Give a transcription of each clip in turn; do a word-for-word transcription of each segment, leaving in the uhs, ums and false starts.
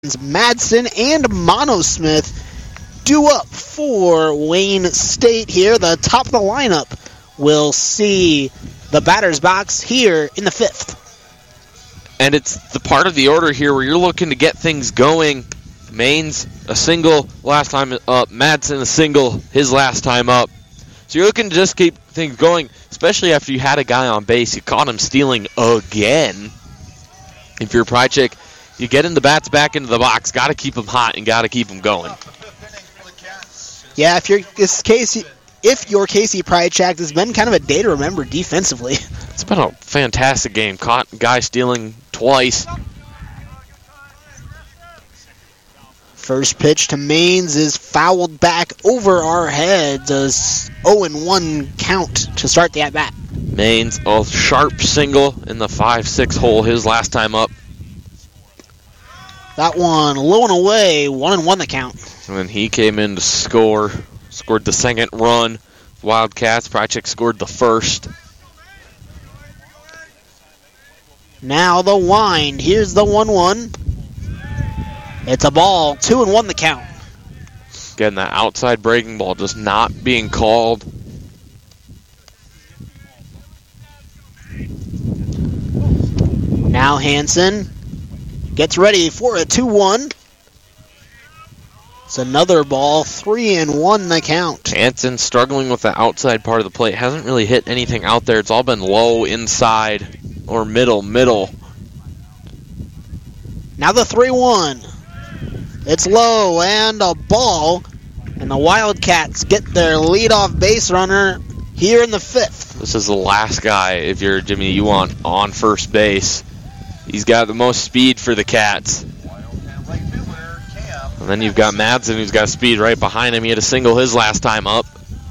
Madsen and Monosmith due up for Wayne State here. The top of the lineup will see the batter's box here in the fifth. And it's the part of the order here where you're looking to get things going. Maines a single last time up. Madsen a single his last time up. So you're looking to just keep things going, especially after you had a guy on base. You caught him stealing again. If you're Pride Chick, you get in the bats back into the box. Got to keep them hot and got to keep them going. Yeah, if you're this Casey, if your Casey Pride Chick has been kind of a day to remember defensively. It's been a fantastic game. Caught guy stealing twice. First pitch to Maines is fouled back over our heads. A oh and one count to start the at-bat. Maines a sharp single in the five six hole his last time up. That one low and away, one and one the count. And then he came in to score, scored the second run. Wildcats, Pride Chick scored the first. Now the wind. Here's the one one. It's a ball, two and one the count. Again, that outside breaking ball just not being called. Now Hansen gets ready for a two one. It's another ball, three and one the count. Hansen struggling with the outside part of the plate. Hasn't really hit anything out there. It's all been low, inside, or middle, middle. Now the three one. It's low and a ball. And the Wildcats get their leadoff base runner here in the fifth. This is the last guy, if you're Jimmy, you want on first base. He's got the most speed for the Cats. And then you've got Madsen, who's got speed right behind him. He had a single his last time up.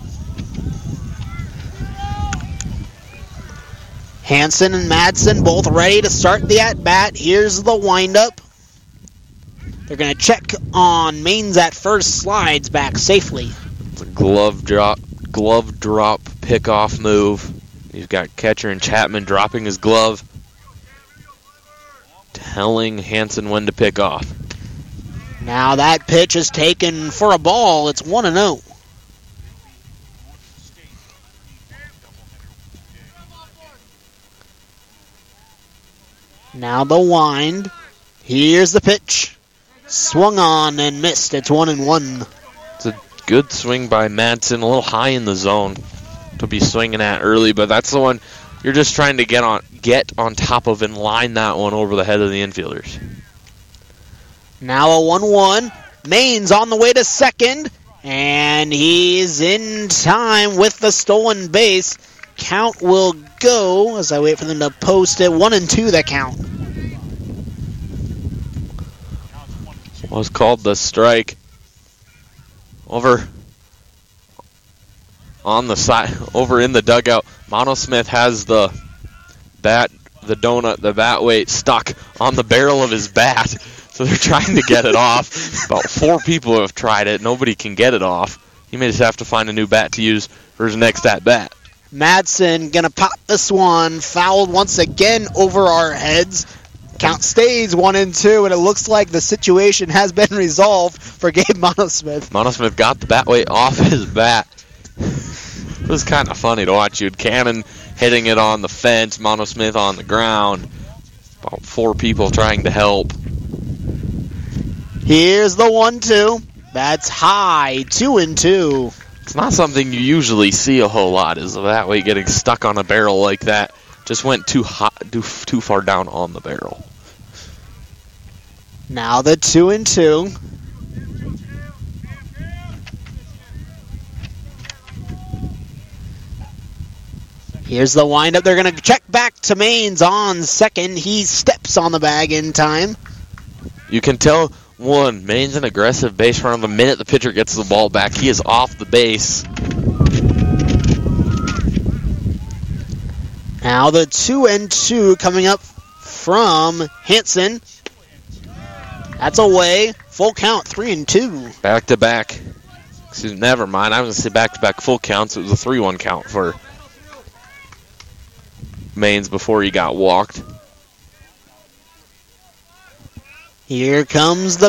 Hansen and Madsen both ready to start the at-bat. Here's the windup. They're going to check on Maines at first, slides back safely. It's a glove drop, glove drop pickoff move. You've got catcher and Chapman dropping his glove, telling Hansen when to pick off. Now that pitch is taken for a ball. It's one and oh. Now the wind. Here's the pitch. Swung on and missed. It's one and one. It's a good swing by Madsen, a little high in the zone to be swinging at early, but that's the one you're just trying to get on get on top of and line that one over the head of the infielders. Now a one one. Maines on the way to second, and he's in time with the stolen base. Count will go as I wait for them to post it. One and two the count. Was called the strike. Over on the side, over in the dugout. Monosmith has the bat, the donut, the bat weight stuck on the barrel of his bat. So they're trying to get it off. About four people have tried it. Nobody can get it off. He may just have to find a new bat to use for his next at-bat. Madsen gonna pop this one. Fouled once again over our heads. Count stays one and two, and it looks like the situation has been resolved for Gabe Monosmith. Monosmith got the bat weight off his bat. It was kind of funny to watch. You'd Cannon hitting it on the fence, Monosmith on the ground. About four people trying to help. Here's the one two. That's high, two and two. It's not something you usually see a whole lot, is the bat weight getting stuck on a barrel like that. Just went too hot, too, too far down on the barrel. Now the two and two. Here's the windup. They're going to check back to Maines on second. He steps on the bag in time. You can tell, one, Maine's an aggressive base runner. The minute the pitcher gets the ball back, he is off the base. Now the two and two coming up from Hansen. That's away. Full count, three and two. Back to back. Excuse me, never mind. I was going to say back to back full counts. It was a three one count for Maines before he got walked. Here comes the